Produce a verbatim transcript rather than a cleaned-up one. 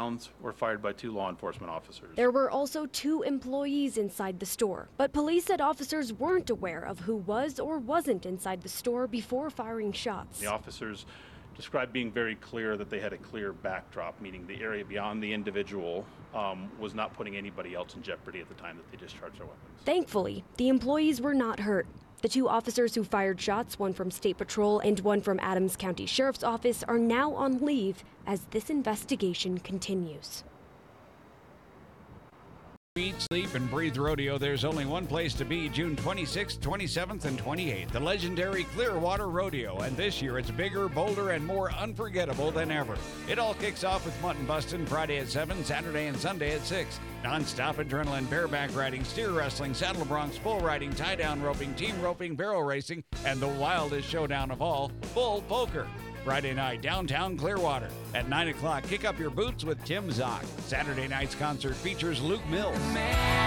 rounds were fired by two law enforcement officers. There were also two employees inside the store, but police said officers weren't aware of who was or wasn't inside the store before firing shots. The officers described being very clear that they had a clear backdrop, meaning the area beyond the individual um, was not putting anybody else in jeopardy at the time that they discharged their weapons. Thankfully, the employees were not hurt. The two officers who fired shots, one from State Patrol and one from Adams County Sheriff's Office, are now on leave as this investigation continues. Eat, sleep, and breathe rodeo. There's only one place to be, June twenty-sixth, twenty-seventh, and twenty-eighth, the legendary Clearwater Rodeo. And this year it's bigger, bolder, and more unforgettable than ever. It all kicks off with mutton busting Friday at seven, Saturday and Sunday at six. Non-stop adrenaline, bareback riding, steer wrestling, saddle broncs, bull riding, tie-down roping, team roping, barrel racing, and the wildest showdown of all, bull poker. Friday night, downtown Clearwater. At nine o'clock, kick up your boots with Tim Zock. Saturday night's concert features Luke Mills.